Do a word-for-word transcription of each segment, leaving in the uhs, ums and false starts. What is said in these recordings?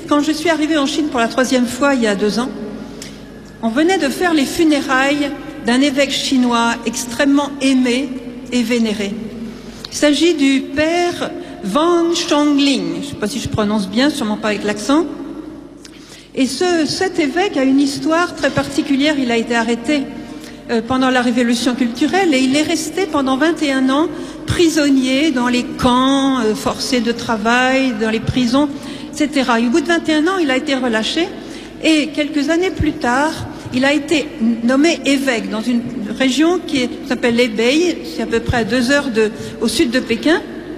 quand je suis arrivée en Chine pour la troisième fois il y a deux ans, on venait de faire les funérailles d'un évêque chinois extrêmement aimé et vénéré. Il s'agit du père Wang Chongling, je ne sais pas si je prononce bien, sûrement pas avec l'accent. Et ce, cet évêque a une histoire très particulière. Il a été arrêté euh, pendant la révolution culturelle et il est resté pendant vingt et un ans prisonnier dans les camps euh, forcés de travail, dans les prisons, et cetera. Et au bout de vingt et un ans, il a été relâché et quelques années plus tard, il a été nommé évêque dans une région qui s'appelle l'Hébei, c'est à peu près à deux heures de, au sud de Pékin.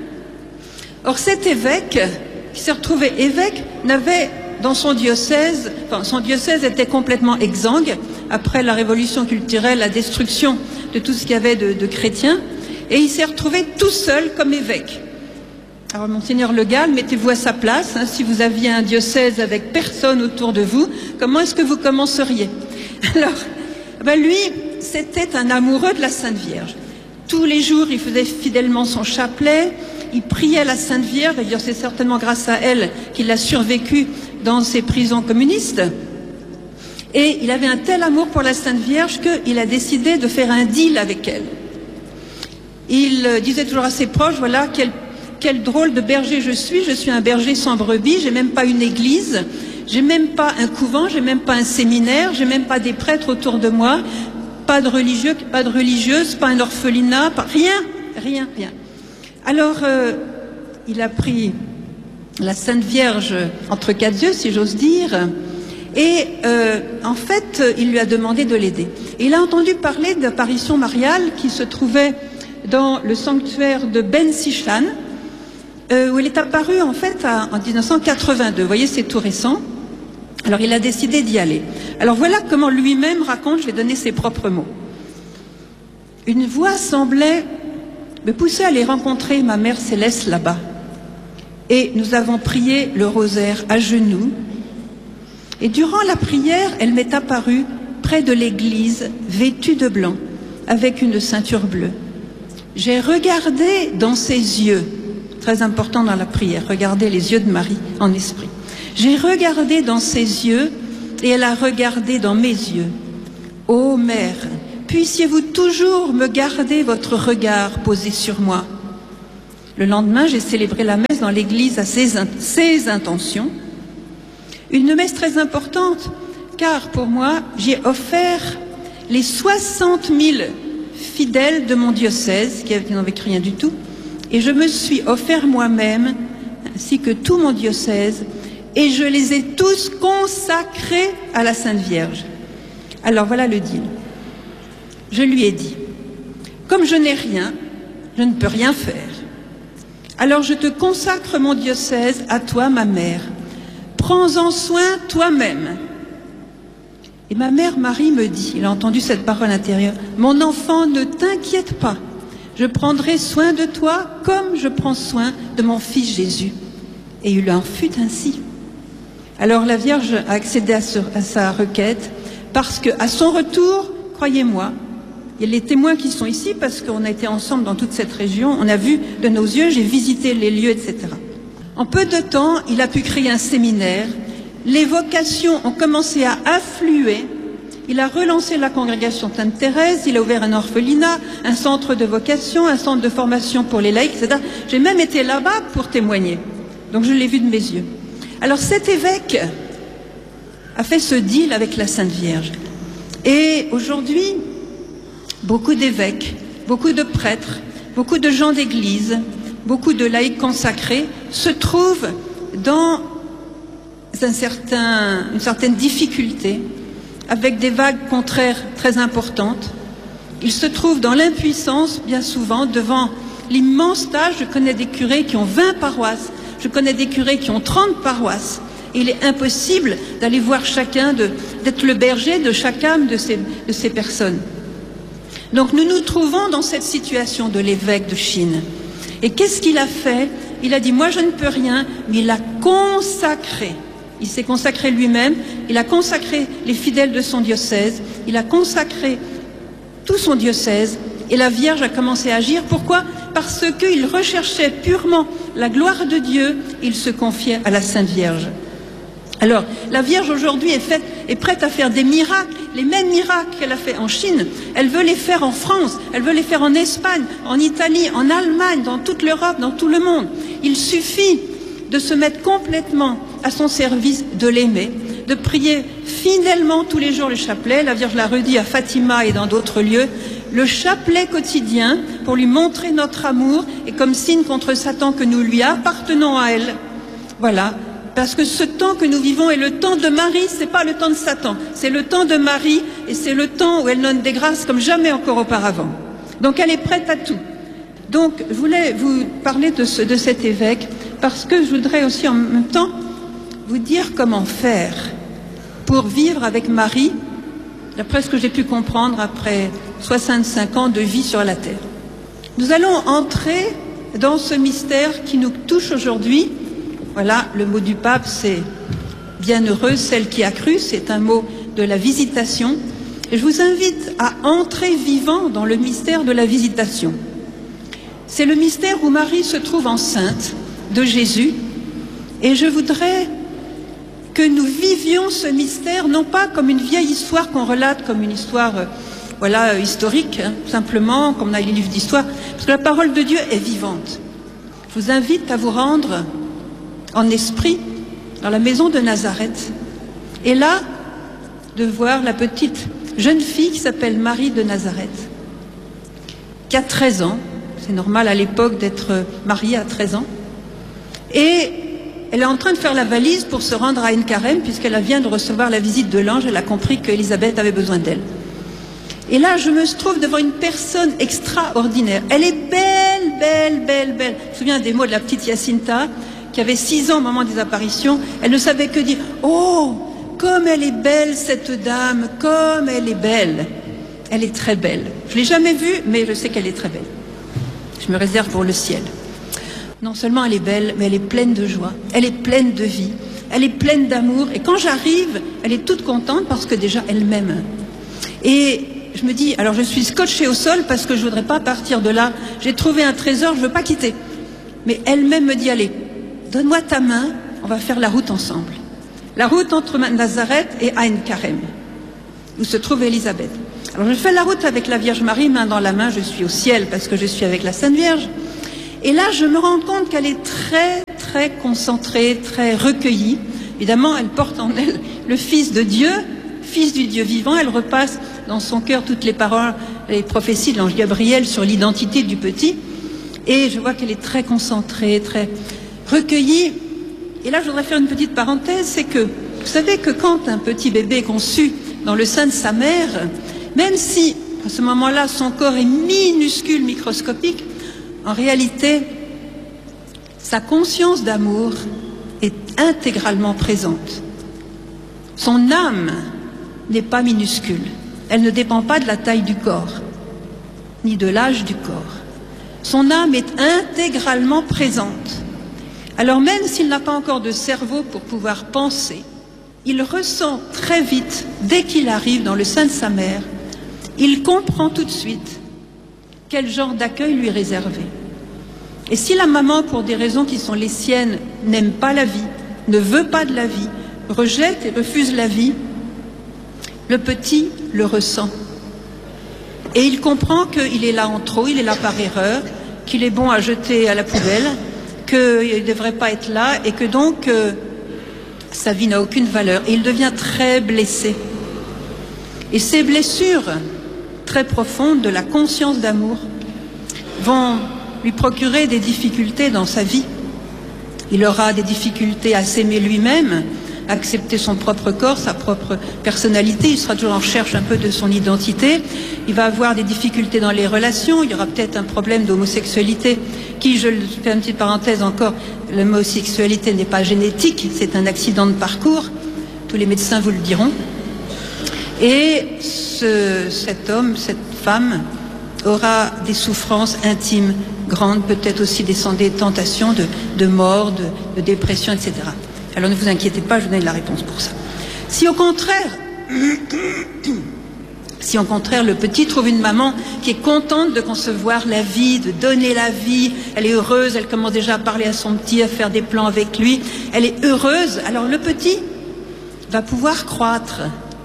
Or cet évêque, qui s'est retrouvé évêque, n'avait dans son diocèse, enfin son diocèse était complètement exsangue après la révolution culturelle, la destruction de tout ce qu'il y avait de, de chrétiens, et il s'est retrouvé tout seul comme évêque. Alors Monseigneur Le Gall, mettez-vous à sa place, hein, si vous aviez un diocèse avec personne autour de vous, comment est-ce que vous commenceriez? Alors, ben lui, c'était un amoureux de la Sainte Vierge. Tous les jours, il faisait fidèlement son chapelet, il priait la Sainte Vierge, d'ailleurs c'est certainement grâce à elle qu'il a survécu dans ces prisons communistes. Et il avait un tel amour pour la Sainte Vierge qu'il a décidé de faire un deal avec elle. Il disait toujours à ses proches, voilà, quel, quel drôle de berger je suis, je suis un berger sans brebis, j'ai même pas une église, j'ai même pas un couvent, j'ai même pas un séminaire, j'ai même pas des prêtres autour de moi, pas de religieux, pas de religieuse, pas un orphelinat, pas, rien, rien, rien. Alors, euh, il a pris la Sainte Vierge entre quatre yeux, si j'ose dire, et euh, en fait, il lui a demandé de l'aider. Et il a entendu parler d'apparition mariale qui se trouvait dans le sanctuaire de Ben Sichan, euh, où elle est apparue en fait à, en mille neuf cent quatre-vingt-deux. Vous voyez, c'est tout récent. Alors, il a décidé d'y aller. Alors, voilà comment lui-même raconte, je vais donner ses propres mots. Une voix semblait me pousser à aller rencontrer ma mère céleste là-bas. Et nous avons prié le rosaire à genoux. Et durant la prière, elle m'est apparue près de l'église, vêtue de blanc, avec une ceinture bleue. J'ai regardé dans ses yeux, très important dans la prière, regardez les yeux de Marie en esprit. J'ai regardé dans ses yeux et elle a regardé dans mes yeux. Ô Mère, puissiez-vous toujours me garder votre regard posé sur moi. Le lendemain, j'ai célébré la messe dans l'église à ses, in ses intentions. Une messe très importante, car pour moi, j'ai offert les soixante mille fidèles de mon diocèse, qui n'avaient rien du tout, et je me suis offert moi-même, ainsi que tout mon diocèse, et je les ai tous consacrés à la Sainte Vierge. Alors voilà le deal. Je lui ai dit, comme je n'ai rien, je ne peux rien faire. Alors je te consacre mon diocèse à toi, ma mère. Prends-en soin toi-même. Et ma mère Marie me dit, il a entendu cette parole intérieure, mon enfant, ne t'inquiète pas, je prendrai soin de toi comme je prends soin de mon fils Jésus. Et il en fut ainsi. Alors la Vierge a accédé à, ce, à sa requête, parce qu'à son retour, croyez-moi, il y a les témoins qui sont ici, parce qu'on a été ensemble dans toute cette région, on a vu de nos yeux, j'ai visité les lieux, et cetera. En peu de temps, il a pu créer un séminaire, les vocations ont commencé à affluer, il a relancé la congrégation Sainte Thérèse, il a ouvert un orphelinat, un centre de vocation, un centre de formation pour les laïcs, et cetera. J'ai même été là-bas pour témoigner, donc je l'ai vu de mes yeux. Alors cet évêque a fait ce deal avec la Sainte Vierge. Et aujourd'hui, beaucoup d'évêques, beaucoup de prêtres, beaucoup de gens d'église, beaucoup de laïcs consacrés se trouvent dans un certain, une certaine difficulté, avec des vagues contraires très importantes. Ils se trouvent dans l'impuissance, bien souvent, devant l'immense tâche. Je connais des curés qui ont vingt paroisses, je connais des curés qui ont trente paroisses. Et il est impossible d'aller voir chacun, d'être le berger de chacun de ces, de ces personnes. Donc nous nous trouvons dans cette situation de l'évêque de Chine. Et qu'est-ce qu'il a fait? Il a dit, moi je ne peux rien, mais il a consacré. Il s'est consacré lui-même, il a consacré les fidèles de son diocèse, il a consacré tout son diocèse, et la Vierge a commencé à agir. Pourquoi? Parce qu'il recherchait purement la gloire de Dieu, il se confiait à la Sainte Vierge. Alors, la Vierge aujourd'hui est, faite, est prête à faire des miracles, les mêmes miracles qu'elle a fait en Chine, elle veut les faire en France, elle veut les faire en Espagne, en Italie, en Allemagne, dans toute l'Europe, dans tout le monde. Il suffit de se mettre complètement à son service, de l'aimer, de prier fidèlement tous les jours le chapelet. La Vierge l'a redit à Fatima et dans d'autres lieux. Le chapelet quotidien pour lui montrer notre amour et comme signe contre Satan que nous lui appartenons à elle. Voilà. Parce que ce temps que nous vivons est le temps de Marie, c'est pas le temps de Satan. C'est le temps de Marie et c'est le temps où elle donne des grâces comme jamais encore auparavant. Donc elle est prête à tout. Donc je voulais vous parler de, ce, de cet évêque parce que je voudrais aussi en même temps vous dire comment faire pour vivre avec Marie, d'après ce que j'ai pu comprendre après soixante-cinq ans de vie sur la terre. Nous allons entrer dans ce mystère qui nous touche aujourd'hui. Voilà, le mot du pape, c'est « bienheureuse celle qui a cru », c'est un mot de la visitation. Et je vous invite à entrer vivant dans le mystère de la visitation. C'est le mystère où Marie se trouve enceinte de Jésus. Et je voudrais que nous vivions ce mystère, non pas comme une vieille histoire qu'on relate, comme une histoire euh, voilà, historique, hein, simplement, comme dans les livres d'histoire, parce que la parole de Dieu est vivante. Je vous invite à vous rendre en esprit dans la maison de Nazareth. Et là, de voir la petite jeune fille qui s'appelle Marie de Nazareth, qui a treize ans. C'est normal à l'époque d'être mariée à treize ans. Et elle est en train de faire la valise pour se rendre à Ein Carême, puisqu'elle vient de recevoir la visite de l'ange. Elle a compris qu'Élisabeth avait besoin d'elle. Et là, je me trouve devant une personne extraordinaire. Elle est belle, belle, belle, belle. Je me souviens des mots de la petite Jacinta, qui avait six ans au moment des apparitions. Elle ne savait que dire « Oh, comme elle est belle cette dame, comme elle est belle !» Elle est très belle. Je ne l'ai jamais vue, mais je sais qu'elle est très belle. Je me réserve pour le ciel. Non seulement elle est belle, mais elle est pleine de joie. Elle est pleine de vie. Elle est pleine d'amour. Et quand j'arrive, elle est toute contente parce que déjà elle m'aime. Et je me dis, alors je suis scotchée au sol parce que je ne voudrais pas partir de là. J'ai trouvé un trésor, je ne veux pas quitter. Mais elle-même me dit, allez, donne-moi ta main, on va faire la route ensemble. La route entre Nazareth et Ein Carême, où se trouve Élisabeth. Alors je fais la route avec la Vierge Marie, main dans la main, je suis au ciel parce que je suis avec la Sainte Vierge. Et là, je me rends compte qu'elle est très, très concentrée, très recueillie. Évidemment, elle porte en elle le Fils de Dieu, Fils du Dieu vivant. Elle repasse dans son cœur toutes les paroles, les prophéties de l'ange Gabriel sur l'identité du petit. Et je vois qu'elle est très concentrée, très recueillie. Et là, je voudrais faire une petite parenthèse, c'est que, vous savez que quand un petit bébé est conçu dans le sein de sa mère, même si, à ce moment-là, son corps est minuscule, microscopique, en réalité, sa conscience d'amour est intégralement présente. Son âme n'est pas minuscule. Elle ne dépend pas de la taille du corps, ni de l'âge du corps. Son âme est intégralement présente. Alors même s'il n'a pas encore de cerveau pour pouvoir penser, il ressent très vite, dès qu'il arrive dans le sein de sa mère, il comprend tout de suite quel genre d'accueil lui est réservé. Et si la maman, pour des raisons qui sont les siennes, n'aime pas la vie, ne veut pas de la vie, rejette et refuse la vie, le petit le ressent. Et il comprend qu'il est là en trop, il est là par erreur, qu'il est bon à jeter à la poubelle, qu'il ne devrait pas être là et que donc euh, sa vie n'a aucune valeur. Et il devient très blessé. Et ces blessures très profondes de la conscience d'amour vont lui procurer des difficultés dans sa vie. Il aura des difficultés à s'aimer lui-même, à accepter son propre corps, sa propre personnalité. Il sera toujours en recherche un peu de son identité. Il va avoir des difficultés dans les relations. Il y aura peut-être un problème d'homosexualité qui, je fais une petite parenthèse encore, l'homosexualité n'est pas génétique, c'est un accident de parcours. Tous les médecins vous le diront. Et ce, cet homme, cette femme, aura des souffrances intimes grandes, peut-être aussi des, des tentations de, de mort, de, de dépression, et cetera. Alors ne vous inquiétez pas, je vous donne la réponse pour ça. Si au contraire, si au contraire le petit trouve une maman qui est contente de concevoir la vie, de donner la vie, elle est heureuse, elle commence déjà à parler à son petit, à faire des plans avec lui, elle est heureuse, alors le petit va pouvoir croître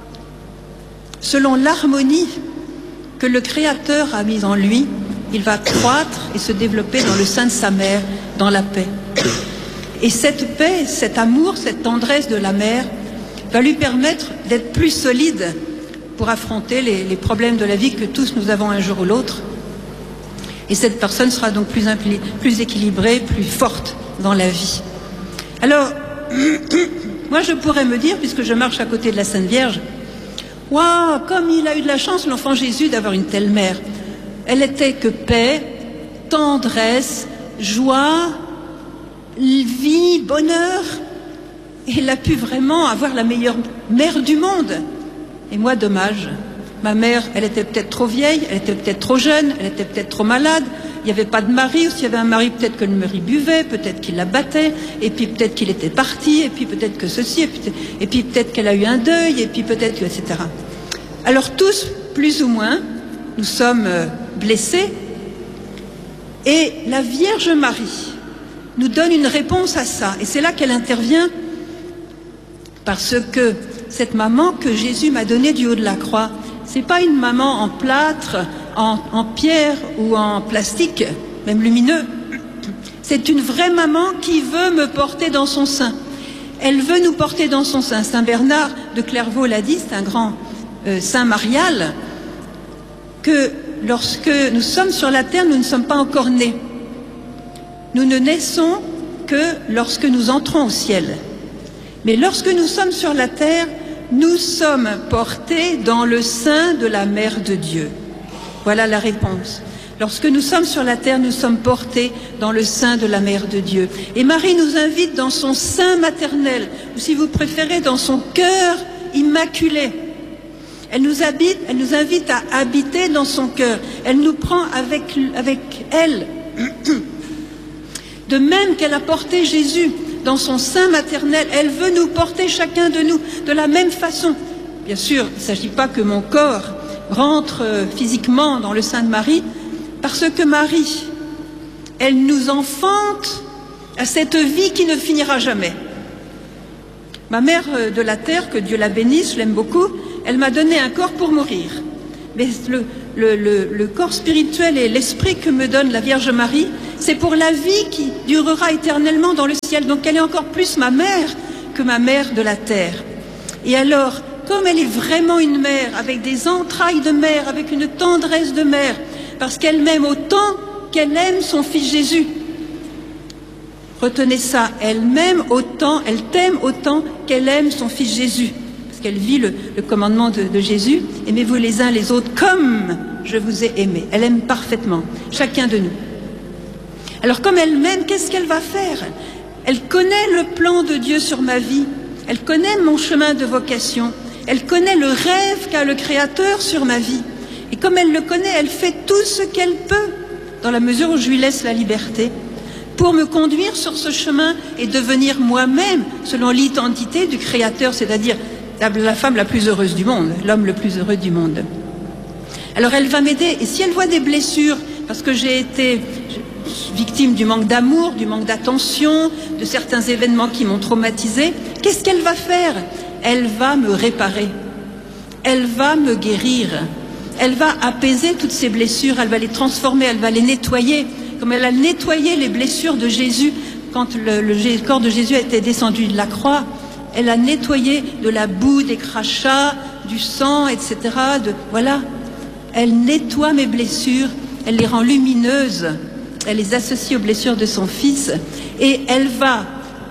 selon l'harmonie que le Créateur a mise en lui. Il va croître et se développer dans le sein de sa mère, dans la paix. Et cette paix, cet amour, cette tendresse de la mère va lui permettre d'être plus solide pour affronter les, les problèmes de la vie que tous nous avons un jour ou l'autre. Et cette personne sera donc plus, plus équilibrée, plus forte dans la vie. Alors, moi je pourrais me dire, puisque je marche à côté de la Sainte Vierge, waouh, comme il a eu de la chance, l'enfant Jésus, d'avoir une telle mère. Elle était que paix, tendresse, joie, vie, bonheur. Et il a pu vraiment avoir la meilleure mère du monde. Et moi, dommage. Ma mère, elle était peut-être trop vieille, elle était peut-être trop jeune, elle était peut-être trop malade. Il n'y avait pas de mari, ou s'il y avait un mari, peut-être que le mari buvait, peut-être qu'il la battait, et puis peut-être qu'il était parti, et puis peut-être que ceci, et puis, et puis peut-être qu'elle a eu un deuil, et puis peut-être que, et cetera. Alors tous, plus ou moins, nous sommes blessés, et la Vierge Marie nous donne une réponse à ça, et c'est là qu'elle intervient, parce que cette maman que Jésus m'a donnée du haut de la croix, c'est pas une maman en plâtre, en, en pierre ou en plastique, même lumineux. C'est une vraie maman qui veut me porter dans son sein. Elle veut nous porter dans son sein. Saint Bernard de Clairvaux l'a dit, c'est un grand euh, saint marial, que lorsque nous sommes sur la terre, nous ne sommes pas encore nés. Nous ne naissons que lorsque nous entrons au ciel. Mais lorsque nous sommes sur la terre, nous sommes portés dans le sein de la Mère de Dieu. Voilà la réponse. Lorsque nous sommes sur la terre, nous sommes portés dans le sein de la Mère de Dieu. Et Marie nous invite dans son sein maternel, ou si vous préférez, dans son cœur immaculé. Elle nous habite, elle nous invite à habiter dans son cœur. Elle nous prend avec, avec elle. De même qu'elle a porté Jésus dans son sein maternel, elle veut nous porter chacun de nous de la même façon. Bien sûr, il ne s'agit pas que mon corps rentre physiquement dans le sein de Marie, parce que Marie, elle nous enfante à cette vie qui ne finira jamais. Ma mère de la terre, que Dieu la bénisse, je l'aime beaucoup, elle m'a donné un corps pour mourir. Mais le, le, le, le corps spirituel et l'esprit que me donne la Vierge Marie, c'est pour la vie qui durera éternellement dans le ciel. Donc elle est encore plus ma mère que ma mère de la terre. Et alors, comme elle est vraiment une mère, avec des entrailles de mère, avec une tendresse de mère, parce qu'elle m'aime autant qu'elle aime son fils Jésus. Retenez ça, elle m'aime autant, elle t'aime autant qu'elle aime son fils Jésus. Parce qu'elle vit le, le commandement de, de Jésus, aimez-vous les uns les autres comme je vous ai aimé. Elle aime parfaitement, chacun de nous. Alors comme elle m'aime, qu'est-ce qu'elle va faire? Elle connaît le plan de Dieu sur ma vie, elle connaît mon chemin de vocation, elle connaît le rêve qu'a le Créateur sur ma vie. Et comme elle le connaît, elle fait tout ce qu'elle peut, dans la mesure où je lui laisse la liberté, pour me conduire sur ce chemin et devenir moi-même, selon l'identité du Créateur, c'est-à-dire la femme la plus heureuse du monde, l'homme le plus heureux du monde. Alors elle va m'aider, et si elle voit des blessures, parce que j'ai été victime du manque d'amour, du manque d'attention, de certains événements qui m'ont traumatisée, qu'est-ce qu'elle va faire? Elle va me réparer, elle va me guérir, elle va apaiser toutes ces blessures, elle va les transformer, elle va les nettoyer, comme elle a nettoyé les blessures de Jésus quand le, le corps de Jésus a été descendu de la croix. Elle a nettoyé de la boue, des crachats, du sang, et cetera. De, voilà, elle nettoie mes blessures, elle les rend lumineuses, elle les associe aux blessures de son fils, et elle va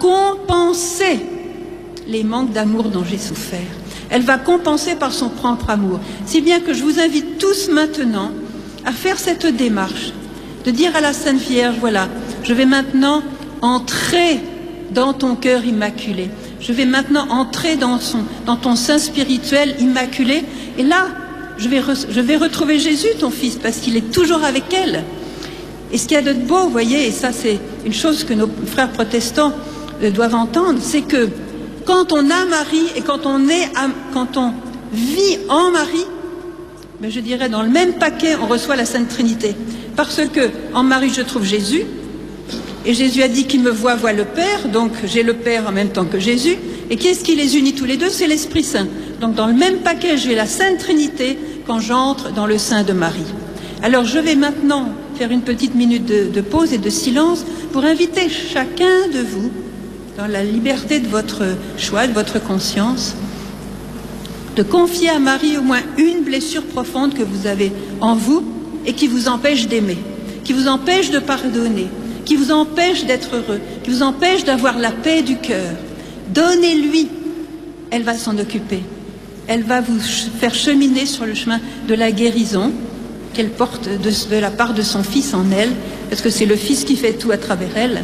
compenser les manques d'amour dont j'ai souffert. Elle va compenser par son propre amour. Si bien que je vous invite tous maintenant à faire cette démarche, de dire à la Sainte Vierge, voilà, je vais maintenant entrer dans ton cœur immaculé. Je vais maintenant entrer dans, son, dans ton sein spirituel immaculé. Et là, je vais, re, je vais retrouver Jésus, ton fils, parce qu'il est toujours avec elle. Et ce qu'il y a de beau, vous voyez, et ça c'est une chose que nos frères protestants euh, doivent entendre, c'est que quand on a Marie et quand on, est à, quand on vit en Marie, ben je dirais dans le même paquet, on reçoit la Sainte Trinité. Parce que en Marie, je trouve Jésus, Et Jésus a dit qui me voit, voit le Père, donc j'ai le Père en même temps que Jésus. Et qu'est-ce qui les unit tous les deux? C'est l'Esprit Saint. Donc dans le même paquet, j'ai la Sainte Trinité quand j'entre dans le sein de Marie. Alors je vais maintenant faire une petite minute de, de pause et de silence pour inviter chacun de vous, dans la liberté de votre choix, de votre conscience, de confier à Marie au moins une blessure profonde que vous avez en vous et qui vous empêche d'aimer, qui vous empêche de pardonner, qui vous empêche d'être heureux, qui vous empêche d'avoir la paix du cœur. Donnez-lui, elle va s'en occuper. Elle va vous faire cheminer sur le chemin de la guérison qu'elle porte de, de la part de son Fils en elle, parce que c'est le Fils qui fait tout à travers elle.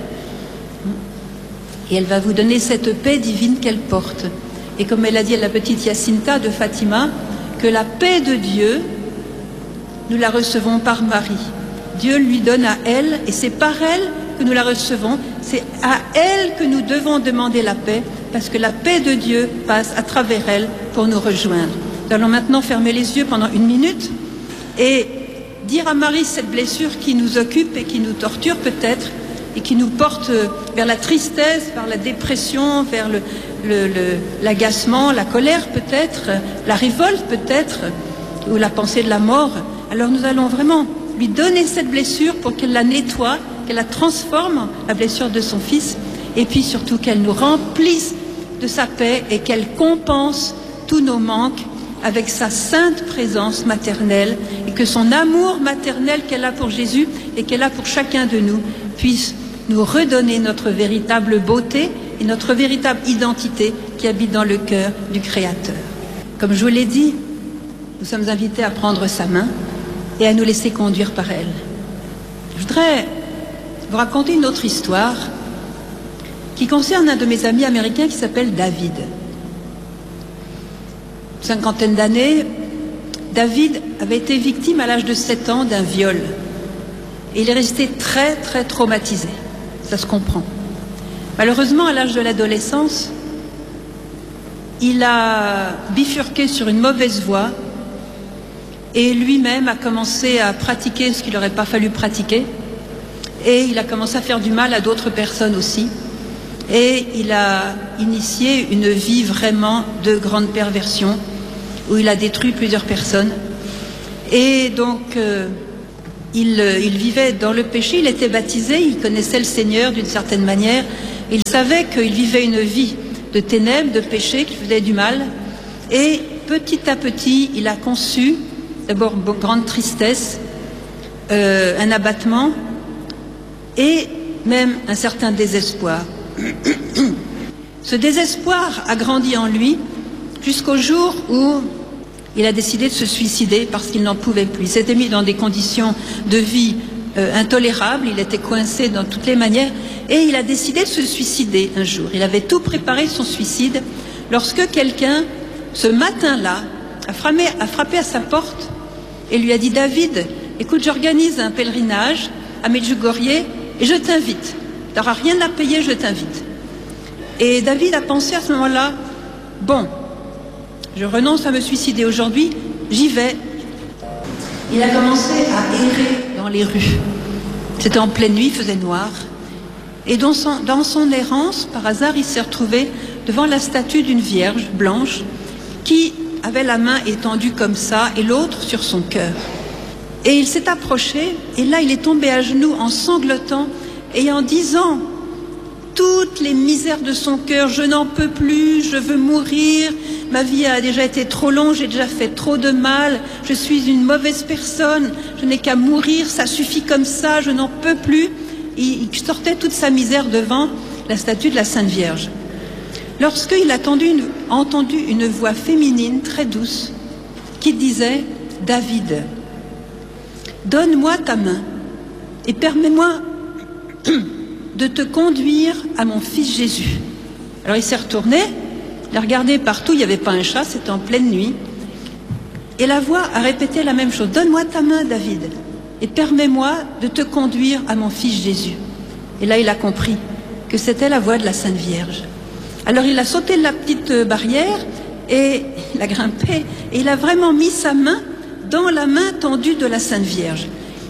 Et elle va vous donner cette paix divine qu'elle porte. Et comme elle a dit à la petite Jacinta de Fatima, que la paix de Dieu, nous la recevons par Marie. Dieu lui donne à elle, et c'est par elle que nous la recevons. C'est à elle que nous devons demander la paix, parce que la paix de Dieu passe à travers elle pour nous rejoindre. Nous allons maintenant fermer les yeux pendant une minute et dire à Marie cette blessure qui nous occupe et qui nous torture peut-être, et qui nous porte vers la tristesse, vers la dépression, vers le, le, le, l'agacement, la colère peut-être, la révolte peut-être, ou la pensée de la mort. Alors nous allons vraiment lui donner cette blessure pour qu'elle la nettoie, qu'elle la transforme, la blessure de son Fils, et puis surtout qu'elle nous remplisse de sa paix et qu'elle compense tous nos manques avec sa sainte présence maternelle, et que son amour maternel qu'elle a pour Jésus et qu'elle a pour chacun de nous puisse nous redonner notre véritable beauté et notre véritable identité qui habite dans le cœur du Créateur. Comme je vous l'ai dit, nous sommes invités à prendre sa main et à nous laisser conduire par elle. Je voudrais vous raconter une autre histoire qui concerne un de mes amis américains qui s'appelle David. Une cinquantaine d'années, David avait été victime à l'âge de sept ans d'un viol. Et il est resté très très traumatisé. Ça se comprend. Malheureusement, à l'âge de l'adolescence, il a bifurqué sur une mauvaise voie et lui-même a commencé à pratiquer ce qu'il n'aurait pas fallu pratiquer, et il a commencé à faire du mal à d'autres personnes aussi, et il a initié une vie vraiment de grande perversion où il a détruit plusieurs personnes. Et donc euh, il, il vivait dans le péché, il était baptisé, il connaissait le Seigneur d'une certaine manière, il savait qu'il vivait une vie de ténèbres, de péché, qui faisait du mal, et petit à petit il a conçu d'abord une grande tristesse, euh, un abattement et même un certain désespoir. Ce désespoir a grandi en lui jusqu'au jour où il a décidé de se suicider parce qu'il n'en pouvait plus. Il s'était mis dans des conditions de vie euh, intolérables, il était coincé dans toutes les manières, et il a décidé de se suicider un jour. Il avait tout préparé son suicide lorsque quelqu'un, ce matin-là, a frappé, a frappé à sa porte et lui a dit: David, écoute, j'organise un pèlerinage à Medjugorje et je t'invite. Tu n'auras rien à payer, je t'invite. Et David a pensé à ce moment-là: bon, je renonce à me suicider aujourd'hui, j'y vais. Il a commencé à errer dans les rues. C'était en pleine nuit, il faisait noir. Et dans son, dans son errance, par hasard, il s'est retrouvé devant la statue d'une vierge blanche qui avait la main étendue comme ça et l'autre sur son cœur. Et il s'est approché, et là il est tombé à genoux en sanglotant et en disant toutes les misères de son cœur: je n'en peux plus, je veux mourir, ma vie a déjà été trop longue, j'ai déjà fait trop de mal, je suis une mauvaise personne, je n'ai qu'à mourir, ça suffit comme ça, je n'en peux plus. Il sortait toute sa misère devant la statue de la Sainte Vierge. Lorsqu'il a entendu une, entendu une voix féminine très douce qui disait: David, donne-moi ta main et permets-moi de te conduire à mon fils Jésus. Alors il s'est retourné, il a regardé partout, il n'y avait pas un chat, c'était en pleine nuit. Et la voix a répété la même chose: donne-moi ta main, David, et permets-moi de te conduire à mon fils Jésus. Et là il a compris que c'était la voix de la Sainte Vierge. Alors il a sauté la petite barrière et il a grimpé et il a vraiment mis sa main dans la main tendue de la Sainte Vierge.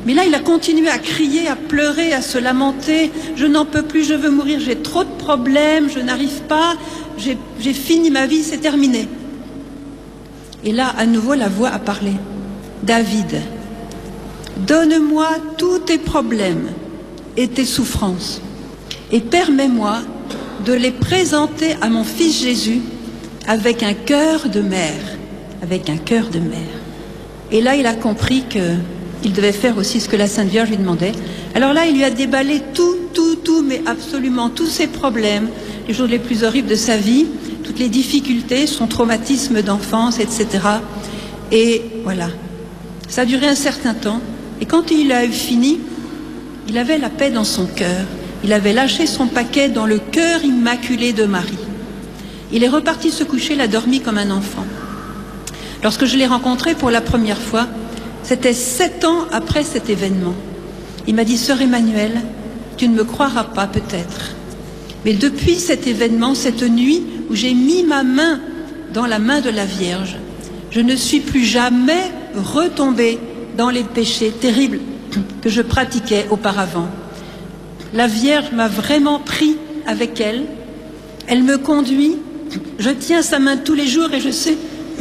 Mais là, il a continué à crier, à pleurer, à se lamenter. Je n'en peux plus, je veux mourir, j'ai trop de problèmes, je n'arrive pas, j'ai, j'ai fini ma vie, c'est terminé. Et là, à nouveau, la voix a parlé. David, donne-moi tous tes problèmes et tes souffrances, et permets-moi de les présenter à mon fils Jésus avec un cœur de mère, avec un cœur de mère. Et là, il a compris qu'il devait faire aussi ce que la Sainte Vierge lui demandait. Alors là, il lui a déballé tout, tout, tout, mais absolument tous ses problèmes, les jours les plus horribles de sa vie, toutes les difficultés, son traumatisme d'enfance, et cetera. Et voilà, ça a duré un certain temps. Et quand il a eu fini, il avait la paix dans son cœur. Il avait lâché son paquet dans le cœur immaculé de Marie. Il est reparti se coucher, il a dormi comme un enfant. Lorsque je l'ai rencontré pour la première fois, c'était sept ans après cet événement. Il m'a dit, Sœur Emmanuelle, tu ne me croiras pas peut-être, mais depuis cet événement, cette nuit où j'ai mis ma main dans la main de la Vierge, je ne suis plus jamais retombée dans les péchés terribles que je pratiquais auparavant. La Vierge m'a vraiment pris avec elle, elle me conduit, je tiens sa main tous les jours et je sais,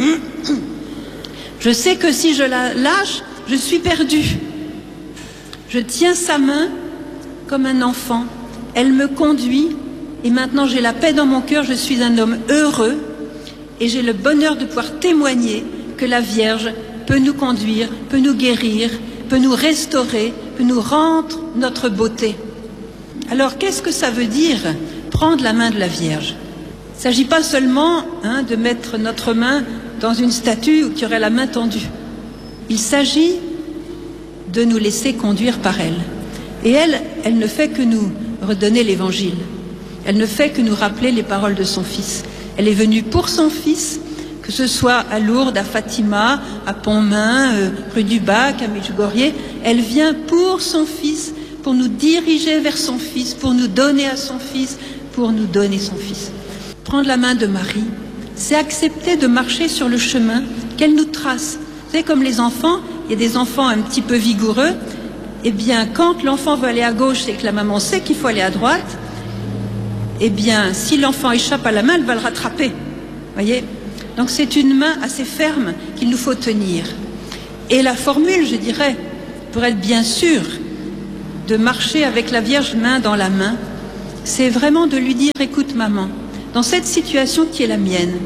je sais que si je la lâche, je suis perdue. Je tiens sa main comme un enfant, elle me conduit et maintenant j'ai la paix dans mon cœur, je suis un homme heureux et j'ai le bonheur de pouvoir témoigner que la Vierge peut nous conduire, peut nous guérir, peut nous restaurer, peut nous rendre notre beauté. Alors, qu'est-ce que ça veut dire, prendre la main de la Vierge? Il ne s'agit pas seulement hein, de mettre notre main dans une statue qui aurait la main tendue. Il s'agit de nous laisser conduire par elle. Et elle, elle ne fait que nous redonner l'Évangile. Elle ne fait que nous rappeler les paroles de son Fils. Elle est venue pour son Fils, que ce soit à Lourdes, à Fatima, à Pontmain, euh, rue du Bac, à Medjugorje. Elle vient pour son Fils, pour nous diriger vers son Fils, pour nous donner à son Fils, pour nous donner son Fils. Prendre la main de Marie, c'est accepter de marcher sur le chemin qu'elle nous trace. Vous savez, comme les enfants, il y a des enfants un petit peu vigoureux, eh bien, quand l'enfant veut aller à gauche et que la maman sait qu'il faut aller à droite, eh bien, si l'enfant échappe à la main, elle va le rattraper. Voyez ? Donc c'est une main assez ferme qu'il nous faut tenir. Et la formule, je dirais, pour être bien sûr de marcher avec la Vierge main dans la main, c'est vraiment de lui dire, écoute maman, dans cette situation qui est la mienne,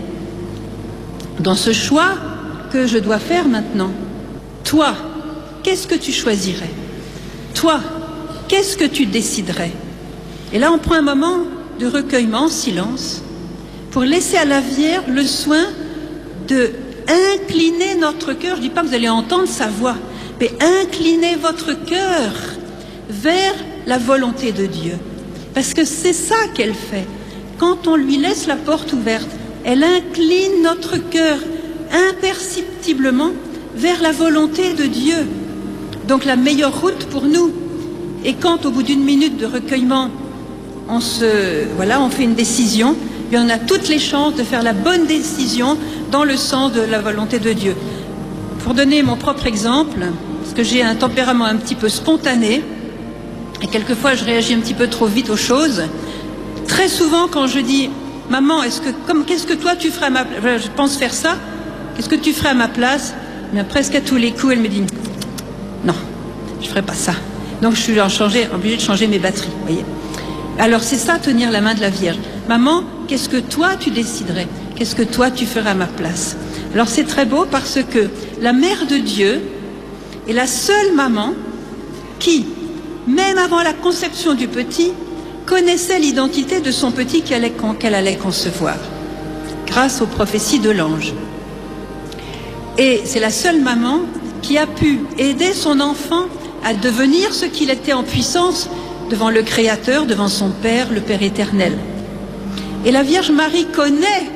dans ce choix que je dois faire maintenant, toi, qu'est-ce que tu choisirais? Toi, qu'est-ce que tu déciderais? Et là, on prend un moment de recueillement, silence, pour laisser à la Vierge le soin de incliner notre cœur. Je ne dis pas que vous allez entendre sa voix, mais inclinez votre cœur vers la volonté de Dieu. Parce que c'est ça qu'elle fait. Quand on lui laisse la porte ouverte, elle incline notre cœur imperceptiblement vers la volonté de Dieu. Donc la meilleure route pour nous. Et quand au bout d'une minute de recueillement, on se, voilà, on fait une décision, et on a toutes les chances de faire la bonne décision dans le sens de la volonté de Dieu. Pour donner mon propre exemple, parce que j'ai un tempérament un petit peu spontané, et quelquefois je réagis un petit peu trop vite aux choses, très souvent quand je dis « Maman, est-ce que, comme, qu'est-ce que toi tu ferais à ma place ?» Je pense faire ça, qu'est-ce que tu ferais à ma place? Mais presque à tous les coups, elle me dit « Non, je ne ferai pas ça. » Donc je suis obligée de changer mes batteries, voyez. Alors c'est ça, tenir la main de la Vierge. Maman, qu'est-ce que toi tu déciderais? Qu'est-ce que toi tu ferais à ma place? Alors c'est très beau parce que la mère de Dieu est la seule maman qui, même avant la conception du petit, connaissait l'identité de son petit qu'elle allait, qu'elle allait concevoir, grâce aux prophéties de l'ange. Et c'est la seule maman qui a pu aider son enfant à devenir ce qu'il était en puissance devant le Créateur, devant son Père, le Père éternel. Et la Vierge Marie connaît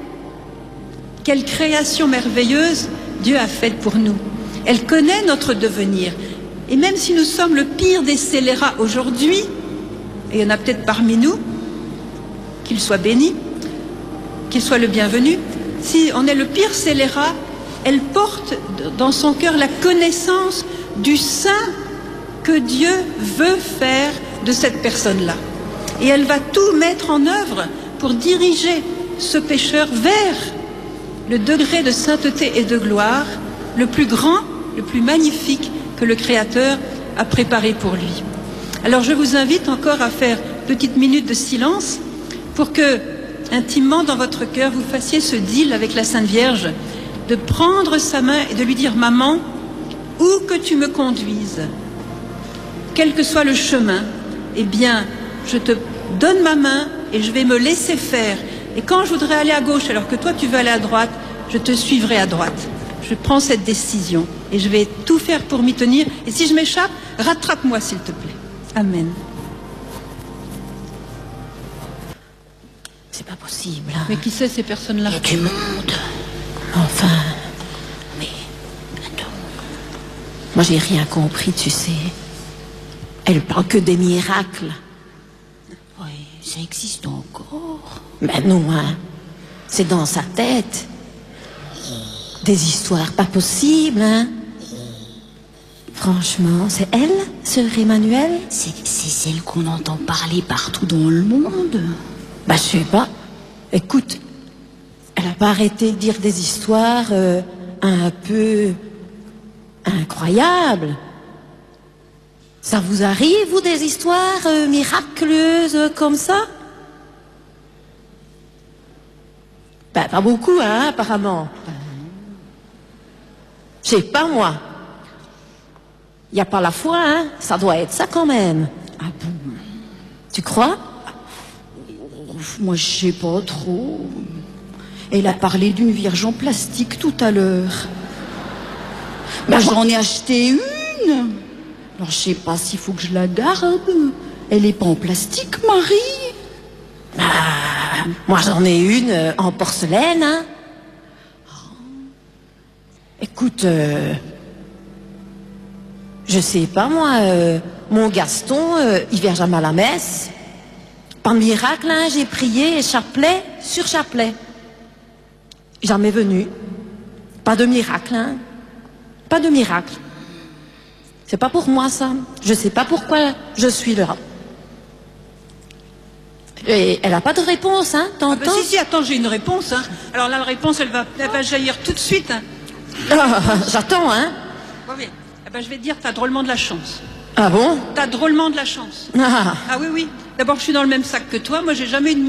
quelle création merveilleuse Dieu a faite pour nous. Elle connaît notre devenir. Et même si nous sommes le pire des scélérats aujourd'hui, et il y en a peut-être parmi nous, qu'il soit béni, qu'il soit le bienvenu, si on est le pire scélérat, elle porte dans son cœur la connaissance du sein que Dieu veut faire de cette personne-là. Et elle va tout mettre en œuvre pour diriger ce pécheur vers le degré de sainteté et de gloire le plus grand, le plus magnifique que le Créateur a préparé pour lui. Alors je vous invite encore à faire une petite minute de silence pour que, intimement dans votre cœur, vous fassiez ce deal avec la Sainte Vierge, de prendre sa main et de lui dire « Maman, où que tu me conduises, quel que soit le chemin, eh bien, je te donne ma main et je vais me laisser faire. Et quand je voudrais aller à gauche alors que toi tu veux aller à droite, je te suivrai à droite. Je prends cette décision et je vais tout faire pour m'y tenir. Et si je m'échappe, rattrape-moi s'il te plaît. Amen. » C'est pas possible. Hein. Mais qui c'est ces personnes-là? Il y a du monde. Enfin, mais attends. Moi, j'ai rien compris, tu sais. Elle parle que des miracles. Oui, ça existe encore. Ben non, hein. C'est dans sa tête. Des histoires pas possibles, hein. Franchement, c'est elle, sœur Emmanuelle? C'est celle qu'on entend parler partout dans le monde. Bah, je sais pas. Écoute, elle a pas arrêté de dire des histoires euh, un peu incroyables. Ça vous arrive, vous, des histoires euh, miraculeuses euh, comme ça? Bah, pas beaucoup, hein, apparemment. Je sais pas, moi. Il n'y a pas la foi, hein. Ça doit être ça quand même. Ah bon? Tu crois? Moi, je sais pas trop. Elle a parlé d'une vierge en plastique tout à l'heure. Bah, j'en ai acheté une. Alors, je sais pas s'il faut que je la garde. Elle est pas en plastique, Marie. Ah, moi, j'en ai une euh, en porcelaine, hein. Écoute, euh, je sais pas, moi, euh, mon Gaston, euh, il vient jamais à la messe. Par miracle, hein, j'ai prié chapelet sur chapelet. Jamais venu. Pas de miracle, hein. Pas de miracle. C'est pas pour moi, ça. Je sais pas pourquoi je suis là. Et elle a pas de réponse, hein, t'entends? Ah bah si, si, attends, j'ai une réponse. Hein. Alors là, la réponse, elle va, elle va jaillir tout de suite. Hein. Ah, j'attends, hein. Oui, oui. Eh ben, je vais te dire, t'as drôlement de la chance. Ah bon? T'as drôlement de la chance. Ah. Ah oui, oui. D'abord, je suis dans le même sac que toi. Moi, j'ai jamais eu de